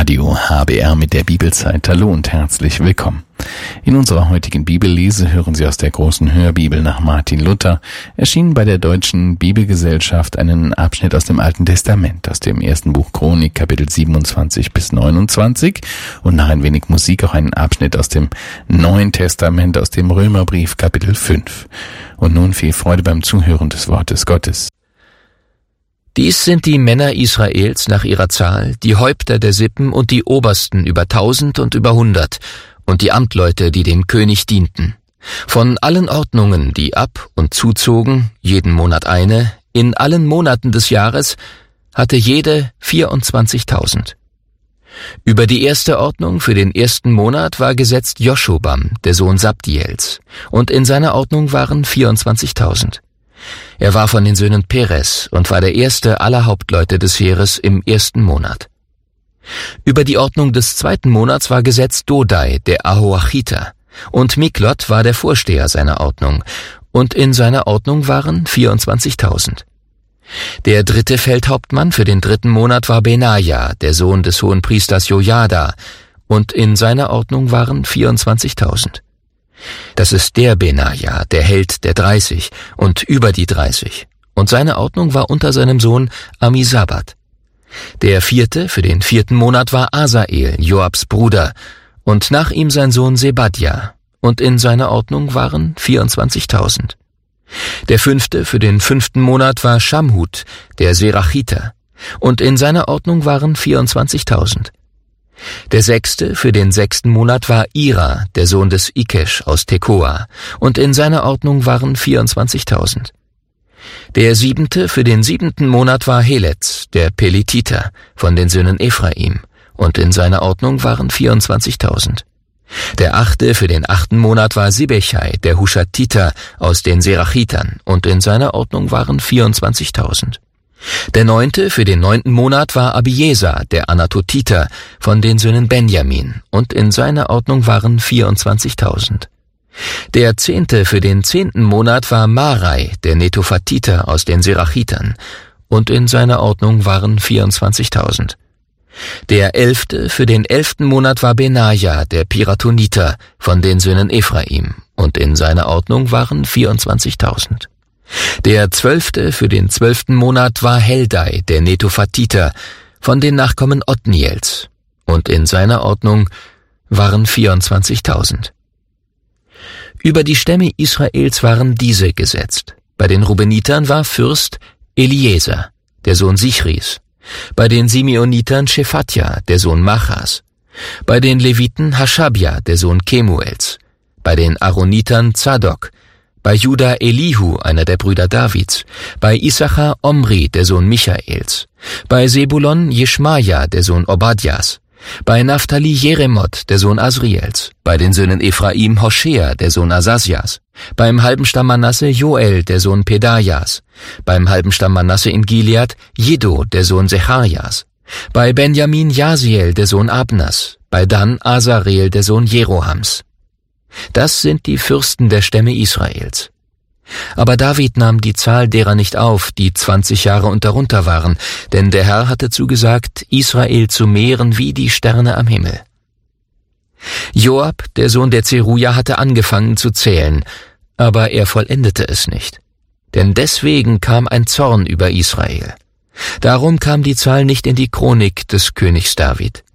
Radio HBR mit der Bibelzeit. Hallo und herzlich willkommen. In unserer heutigen Bibellese hören Sie aus der großen Hörbibel nach Martin Luther, erschienen bei der Deutschen Bibelgesellschaft, einen Abschnitt aus dem Alten Testament, aus dem ersten Buch Chronik, Kapitel 27 bis 29 und nach ein wenig Musik auch einen Abschnitt aus dem Neuen Testament, aus dem Römerbrief, Kapitel 5. Und nun viel Freude beim Zuhören des Wortes Gottes. Dies sind die Männer Israels nach ihrer Zahl, die Häupter der Sippen und die Obersten über 1000 und über 100 und die Amtleute, die dem König dienten. Von allen Ordnungen, die ab- und zuzogen, jeden Monat eine, in allen Monaten des Jahres, hatte jede 24.000. Über die erste Ordnung für den ersten Monat war gesetzt Joschobam, der Sohn Sabdiels, und in seiner Ordnung waren 24.000. Er war von den Söhnen Peres und war der erste aller Hauptleute des Heeres im ersten Monat. Über die Ordnung des zweiten Monats war gesetzt Dodai, der Ahoachiter, und Miklot war der Vorsteher seiner Ordnung, und in seiner Ordnung waren 24.000. Der dritte Feldhauptmann für den dritten Monat war Benaja, der Sohn des Hohenpriesters Jojada, und in seiner Ordnung waren 24.000. Das ist der Benaja, der Held der 30 und über die 30, und seine Ordnung war unter seinem Sohn Amisabat. Der vierte für den vierten Monat war Asael, Joabs Bruder, und nach ihm sein Sohn Sebadja, und in seiner Ordnung waren 24.000. Der fünfte für den fünften Monat war Schamhut, der Serachiter, und in seiner Ordnung waren 24.000. Der sechste für den sechsten Monat war Ira, der Sohn des Ikesh aus Tekoa, und in seiner Ordnung waren 24.000. Der siebente für den siebenten Monat war Heletz, der Pelititer, von den Söhnen Ephraim, und in seiner Ordnung waren 24.000. Der achte für den achten Monat war Sibechai, der Hushatiter aus den Serachitern, und in seiner Ordnung waren 24.000. Der neunte für den neunten Monat war Abieser, der Anatotiter, von den Söhnen Benjamin, und in seiner Ordnung waren 24.000. Der zehnte für den zehnten Monat war Marai, der Netophatiter aus den Serachitern, und in seiner Ordnung waren 24.000. Der elfte für den elften Monat war Benaja, der Piratoniter, von den Söhnen Ephraim, und in seiner Ordnung waren 24.000. Der zwölfte für den zwölften Monat war Heldai, der Netophatiter, von den Nachkommen Otniels, und in seiner Ordnung waren 24.000. Über die Stämme Israels waren diese gesetzt. Bei den Rubenitern war Fürst Eliezer, der Sohn Sichris, bei den Simeonitern Shephatja, der Sohn Machas, bei den Leviten Haschabja, der Sohn Kemuels, bei den Aaronitern Zadok, bei Juda Elihu, einer der Brüder Davids, bei Issachar Omri, der Sohn Michaels, bei Sebulon Jeschmaja, der Sohn Obadjas, bei Naphtali Jeremot, der Sohn Asriels, bei den Söhnen Ephraim Hoshea, der Sohn Asasias, beim halben Stamm Manasse Joel, der Sohn Pedajas, beim halben Stamm Manasse in Gilead Jedo, der Sohn Secharjas, bei Benjamin Jasiel, der Sohn Abnas, bei Dan Asarel, der Sohn Jerohams. Das sind die Fürsten der Stämme Israels. Aber David nahm die Zahl derer nicht auf, die 20 Jahre und darunter waren, denn der Herr hatte zugesagt, Israel zu mehren wie die Sterne am Himmel. Joab, der Sohn der Zeruja, hatte angefangen zu zählen, aber er vollendete es nicht. Denn deswegen kam ein Zorn über Israel. Darum kam die Zahl nicht in die Chronik des Königs David.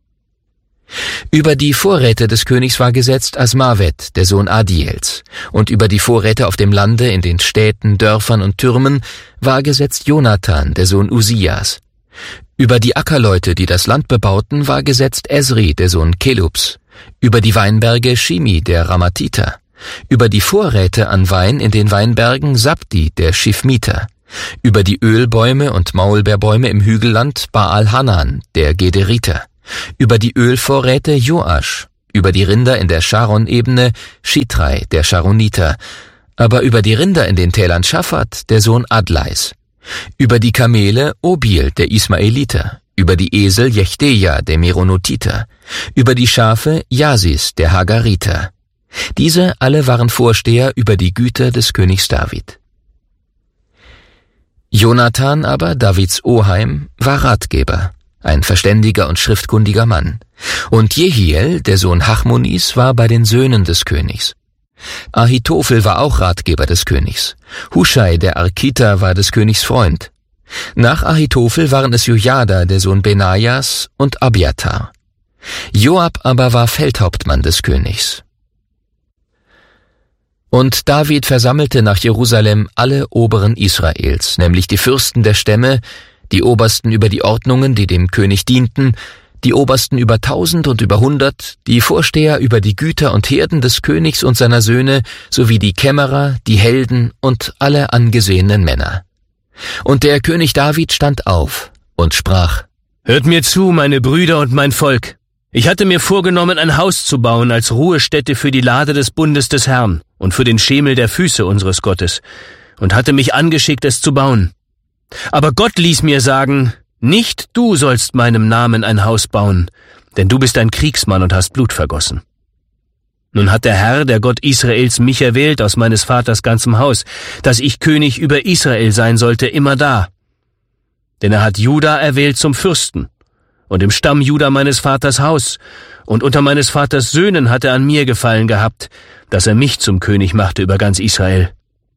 Über die Vorräte des Königs war gesetzt Asmavet, der Sohn Adiels, und über die Vorräte auf dem Lande, in den Städten, Dörfern und Türmen, war gesetzt Jonathan, der Sohn Usias. Über die Ackerleute, die das Land bebauten, war gesetzt Esri, der Sohn Kelubs, über die Weinberge Shimi, der Ramatiter, über die Vorräte an Wein in den Weinbergen Sabdi, der Schifmiter, über die Ölbäume und Maulbeerbäume im Hügelland Baal-Hanan, der Gederiter, über die Ölvorräte Joasch, über die Rinder in der Sharon-Ebene Schitrai, der Sharoniter, aber über die Rinder in den Tälern Schaphat, der Sohn Adlais, über die Kamele Obil, der Ismaeliter, über die Esel Jechteja, der Meronotiter, über die Schafe Jasis, der Hagariter. Diese alle waren Vorsteher über die Güter des Königs David. Jonathan aber, Davids Oheim, war Ratgeber. ein verständiger und schriftkundiger Mann. Und Jehiel, der Sohn Hachmonis, war bei den Söhnen des Königs. Ahitophel war auch Ratgeber des Königs. Huschai, der Arkiter, war des Königs Freund. Nach Ahitophel waren es Jojada, der Sohn Benajas, und Abiathar. Joab aber war Feldhauptmann des Königs. Und David versammelte nach Jerusalem alle Oberen Israels, nämlich die Fürsten der Stämme, die Obersten über die Ordnungen, die dem König dienten, die Obersten über 1000 und über 100, die Vorsteher über die Güter und Herden des Königs und seiner Söhne, sowie die Kämmerer, die Helden und alle angesehenen Männer. Und der König David stand auf und sprach: Hört mir zu, meine Brüder und mein Volk. Ich hatte mir vorgenommen, ein Haus zu bauen als Ruhestätte für die Lade des Bundes des Herrn und für den Schemel der Füße unseres Gottes, und hatte mich angeschickt, es zu bauen. Aber Gott ließ mir sagen: Nicht du sollst meinem Namen ein Haus bauen, denn du bist ein Kriegsmann und hast Blut vergossen. Nun hat der Herr, der Gott Israels, mich erwählt aus meines Vaters ganzem Haus, dass ich König über Israel sein sollte, immerdar. Denn er hat Juda erwählt zum Fürsten, und im Stamm Juda meines Vaters Haus, und unter meines Vaters Söhnen hat er an mir gefallen gehabt, dass er mich zum König machte über ganz Israel.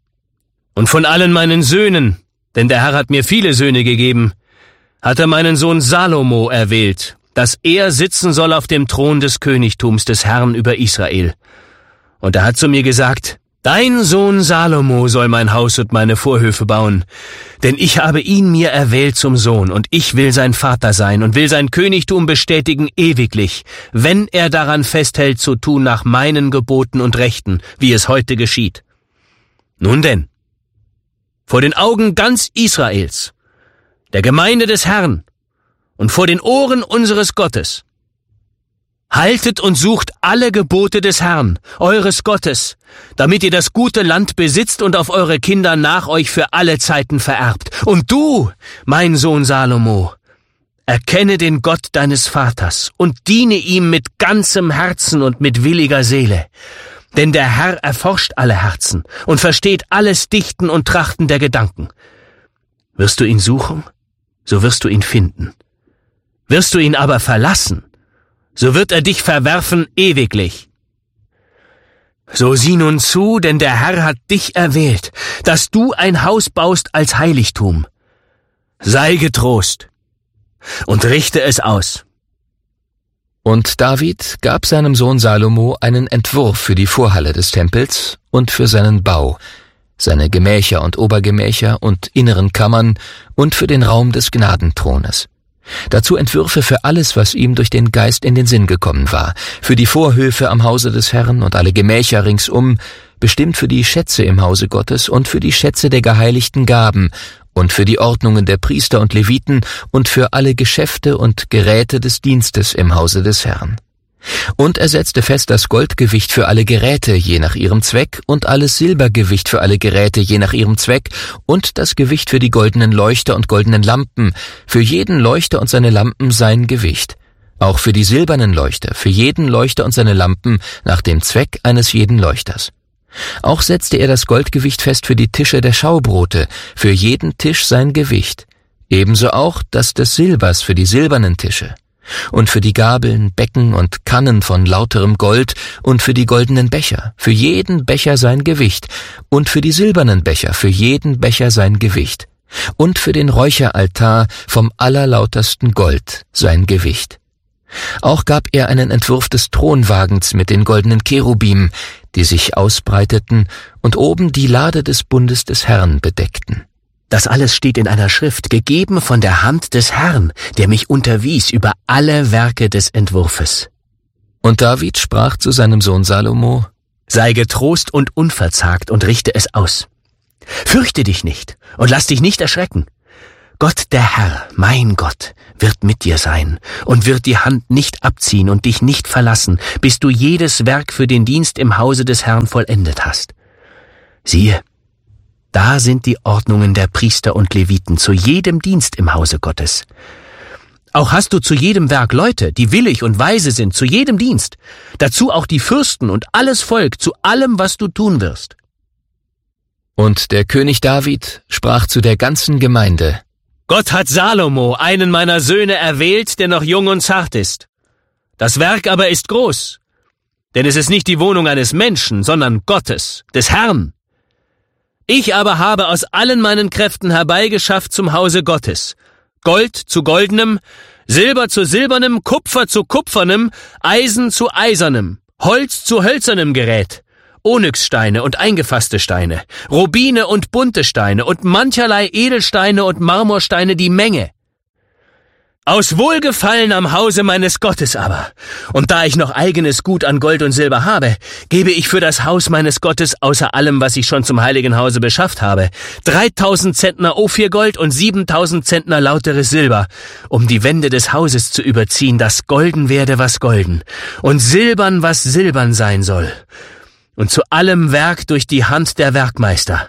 Und von allen meinen Söhnen, denn der Herr hat mir viele Söhne gegeben, hat er meinen Sohn Salomo erwählt, dass er sitzen soll auf dem Thron des Königtums des Herrn über Israel. Und er hat zu mir gesagt: Dein Sohn Salomo soll mein Haus und meine Vorhöfe bauen, denn ich habe ihn mir erwählt zum Sohn, und ich will sein Vater sein und will sein Königtum bestätigen ewiglich, wenn er daran festhält zu tun nach meinen Geboten und Rechten, wie es heute geschieht. Nun denn, vor den Augen ganz Israels, der Gemeinde des Herrn und vor den Ohren unseres Gottes, haltet und sucht alle Gebote des Herrn, eures Gottes, damit ihr das gute Land besitzt und auf eure Kinder nach euch für alle Zeiten vererbt. Und du, mein Sohn Salomo, erkenne den Gott deines Vaters und diene ihm mit ganzem Herzen und mit williger Seele. Denn der Herr erforscht alle Herzen und versteht alles Dichten und Trachten der Gedanken. Wirst du ihn suchen, so wirst du ihn finden. Wirst du ihn aber verlassen, so wird er dich verwerfen ewiglich. So sieh nun zu, denn der Herr hat dich erwählt, dass du ein Haus baust als Heiligtum. Sei getrost und richte es aus. Und David gab seinem Sohn Salomo einen Entwurf für die Vorhalle des Tempels und für seinen Bau, seine Gemächer und Obergemächer und inneren Kammern und für den Raum des Gnadenthrones. Dazu Entwürfe für alles, was ihm durch den Geist in den Sinn gekommen war, für die Vorhöfe am Hause des Herrn und alle Gemächer ringsum, bestimmt für die Schätze im Hause Gottes und für die Schätze der geheiligten Gaben und für die Ordnungen der Priester und Leviten und für alle Geschäfte und Geräte des Dienstes im Hause des Herrn. Und er setzte fest das Goldgewicht für alle Geräte je nach ihrem Zweck und alles Silbergewicht für alle Geräte je nach ihrem Zweck und das Gewicht für die goldenen Leuchter und goldenen Lampen, für jeden Leuchter und seine Lampen sein Gewicht. Auch für die silbernen Leuchter, für jeden Leuchter und seine Lampen nach dem Zweck eines jeden Leuchters. Auch setzte er das Goldgewicht fest für die Tische der Schaubrote, für jeden Tisch sein Gewicht. Ebenso auch das des Silbers für die silbernen Tische. Und für die Gabeln, Becken und Kannen von lauterem Gold und für die goldenen Becher, für jeden Becher sein Gewicht und für die silbernen Becher, für jeden Becher sein Gewicht und für den Räucheraltar vom allerlautersten Gold sein Gewicht. Auch gab er einen Entwurf des Thronwagens mit den goldenen Cherubim, die sich ausbreiteten und oben die Lade des Bundes des Herrn bedeckten. Das alles steht in einer Schrift, gegeben von der Hand des Herrn, der mich unterwies über alle Werke des Entwurfes. Und David sprach zu seinem Sohn Salomo: Sei getrost und unverzagt und richte es aus. Fürchte dich nicht und lass dich nicht erschrecken. Gott, der Herr, mein Gott, wird mit dir sein und wird die Hand nicht abziehen und dich nicht verlassen, bis du jedes Werk für den Dienst im Hause des Herrn vollendet hast. Siehe, da sind die Ordnungen der Priester und Leviten zu jedem Dienst im Hause Gottes. Auch hast du zu jedem Werk Leute, die willig und weise sind, zu jedem Dienst. Dazu auch die Fürsten und alles Volk, zu allem, was du tun wirst. Und der König David sprach zu der ganzen Gemeinde: Gott hat Salomo, einen meiner Söhne, erwählt, der noch jung und zart ist. Das Werk aber ist groß, denn es ist nicht die Wohnung eines Menschen, sondern Gottes, des Herrn. Ich aber habe aus allen meinen Kräften herbeigeschafft zum Hause Gottes, Gold zu goldenem, Silber zu silbernem, Kupfer zu kupfernem, Eisen zu eisernem, Holz zu hölzernem Gerät, Onyxsteine und eingefasste Steine, Rubine und bunte Steine und mancherlei Edelsteine und Marmorsteine die Menge. Aus Wohlgefallen am Hause meines Gottes aber, und da ich noch eigenes Gut an Gold und Silber habe, gebe ich für das Haus meines Gottes außer allem, was ich schon zum heiligen Hause beschafft habe, 3000 Zentner Ophirgold und 7000 Zentner lauteres Silber, um die Wände des Hauses zu überziehen, dass golden werde, was golden, und silbern, was silbern sein soll, und zu allem Werk durch die Hand der Werkmeister.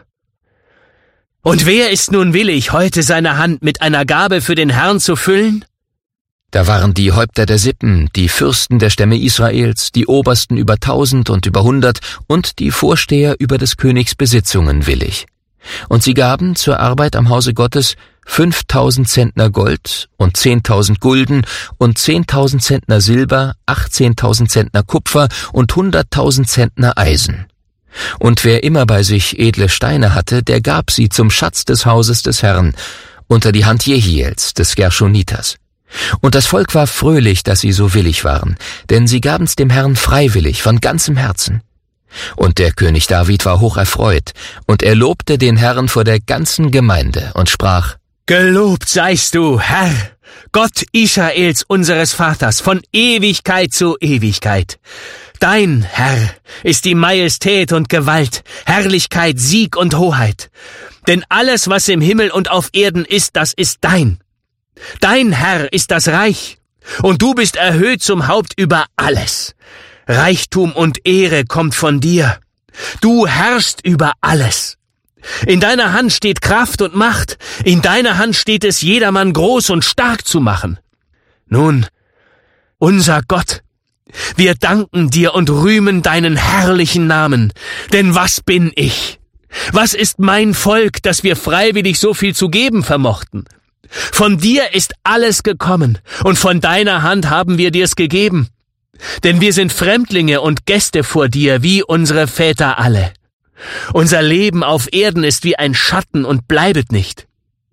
Und wer ist nun willig, heute seine Hand mit einer Gabe für den Herrn zu füllen? Da waren die Häupter der Sippen, die Fürsten der Stämme Israels, die Obersten über 1000 und über 100 und die Vorsteher über des Königs Besitzungen willig. Und sie gaben zur Arbeit am Hause Gottes 5000 Zentner Gold und 10.000 Gulden und 10.000 Zentner Silber, 18.000 Zentner Kupfer und 100.000 Zentner Eisen. Und wer immer bei sich edle Steine hatte, der gab sie zum Schatz des Hauses des Herrn, unter die Hand Jehiels, des Gershoniters. Und das Volk war fröhlich, dass sie so willig waren, denn sie gaben's dem Herrn freiwillig, von ganzem Herzen. Und der König David war hoch erfreut, und er lobte den Herrn vor der ganzen Gemeinde und sprach: Gelobt seist du, Herr, Gott Israels, unseres Vaters, von Ewigkeit zu Ewigkeit. Dein, Herr, ist die Majestät und Gewalt, Herrlichkeit, Sieg und Hoheit. Denn alles, was im Himmel und auf Erden ist, das ist dein. Dein, Herr, ist das Reich, und du bist erhöht zum Haupt über alles. Reichtum und Ehre kommt von dir. Du herrschst über alles. In deiner Hand steht Kraft und Macht, in deiner Hand steht es, jedermann groß und stark zu machen. Nun, unser Gott, wir danken dir und rühmen deinen herrlichen Namen, denn was bin ich? Was ist mein Volk, dass wir freiwillig so viel zu geben vermochten? Von dir ist alles gekommen, und von deiner Hand haben wir dir's gegeben. Denn wir sind Fremdlinge und Gäste vor dir, wie unsere Väter alle. Unser Leben auf Erden ist wie ein Schatten und bleibet nicht.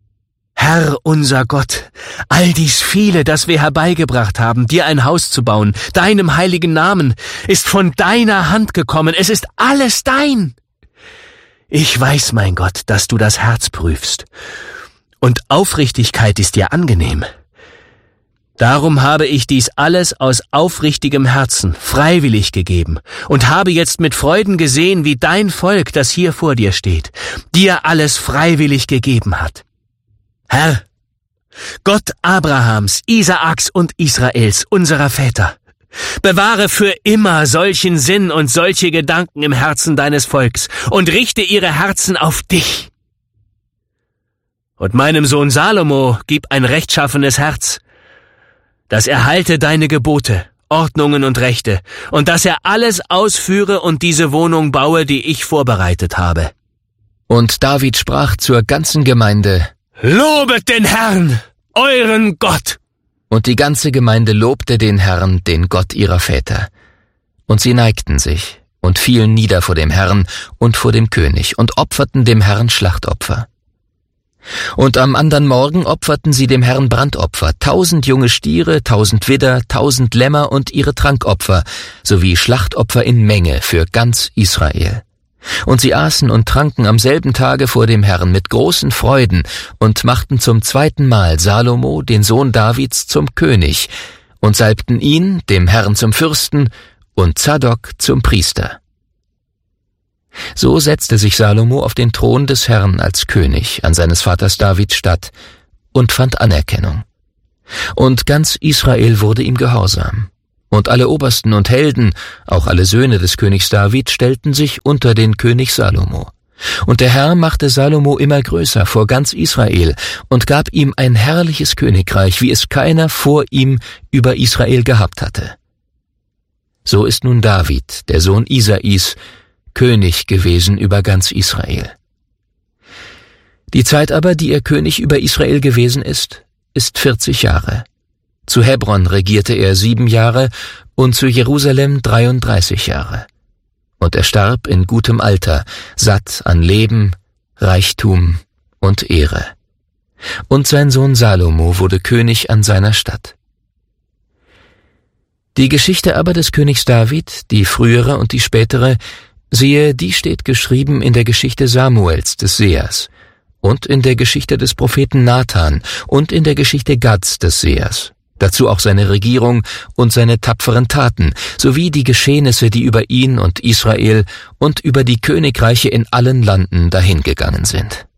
Herr unser Gott, all dies viele, das wir herbeigebracht haben, dir ein Haus zu bauen, deinem heiligen Namen, ist von deiner Hand gekommen, es ist alles dein. Ich weiß, mein Gott, dass du das Herz prüfst, und Aufrichtigkeit ist dir angenehm. Darum habe ich dies alles aus aufrichtigem Herzen, freiwillig gegeben, und habe jetzt mit Freuden gesehen, wie dein Volk, das hier vor dir steht, dir alles freiwillig gegeben hat. Herr, Gott Abrahams, Isaaks und Israels, unserer Väter, bewahre für immer solchen Sinn und solche Gedanken im Herzen deines Volks und richte ihre Herzen auf dich. Und meinem Sohn Salomo gib ein rechtschaffenes Herz, dass er halte deine Gebote, Ordnungen und Rechte, und dass er alles ausführe und diese Wohnung baue, die ich vorbereitet habe. Und David sprach zur ganzen Gemeinde: Lobet den Herrn, euren Gott! Und die ganze Gemeinde lobte den Herrn, den Gott ihrer Väter. Und sie neigten sich und fielen nieder vor dem Herrn und vor dem König und opferten dem Herrn Schlachtopfer. Und am andern Morgen opferten sie dem Herrn Brandopfer, 1000 junge Stiere, 1000 Widder, 1000 Lämmer und ihre Trankopfer, sowie Schlachtopfer in Menge für ganz Israel. Und sie aßen und tranken am selben Tage vor dem Herrn mit großen Freuden und machten zum zweiten Mal Salomo, den Sohn Davids, zum König und salbten ihn, dem Herrn, zum Fürsten und Zadok zum Priester. So setzte sich Salomo auf den Thron des Herrn als König an seines Vaters David statt und fand Anerkennung. Und ganz Israel wurde ihm gehorsam. Und alle Obersten und Helden, auch alle Söhne des Königs David, stellten sich unter den König Salomo. Und der Herr machte Salomo immer größer vor ganz Israel und gab ihm ein herrliches Königreich, wie es keiner vor ihm über Israel gehabt hatte. So ist nun David, der Sohn Isais, König gewesen über ganz Israel. Die Zeit aber, die er König über Israel gewesen ist 40 Jahre. Zu Hebron regierte er 7 Jahre und zu Jerusalem 33 Jahre. Und er starb in gutem Alter, satt an Leben, Reichtum und Ehre. Und sein Sohn Salomo wurde König an seiner Stadt. Die Geschichte aber des Königs David, die frühere und die spätere, siehe, die steht geschrieben in der Geschichte Samuels des Sehers und in der Geschichte des Propheten Nathan und in der Geschichte Gads des Sehers. Dazu auch seine Regierung und seine tapferen Taten, sowie die Geschehnisse, die über ihn und Israel und über die Königreiche in allen Landen dahingegangen sind.